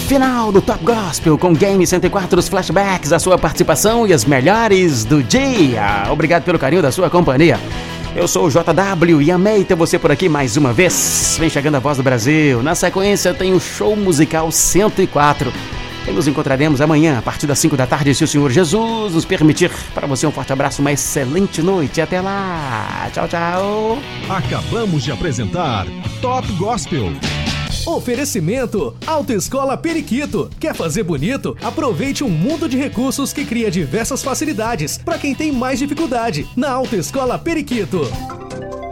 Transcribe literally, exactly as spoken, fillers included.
final do Top Gospel com Game cento e quatro, os flashbacks, a sua participação e as melhores do dia. Obrigado pelo carinho da sua companhia. Eu sou o J W e amei ter você por aqui mais uma vez. Vem chegando a Voz do Brasil. Na sequência tem o Show Musical cento e quatro. E nos encontraremos amanhã a partir das cinco da tarde, se o Senhor Jesus nos permitir. Para você um forte abraço, uma excelente noite e até lá. Tchau, tchau. Acabamos de apresentar Top Gospel. Oferecimento Autoescola Periquito. Quer fazer bonito? Aproveite um mundo de recursos que cria diversas facilidades para quem tem mais dificuldade. Na Autoescola Periquito.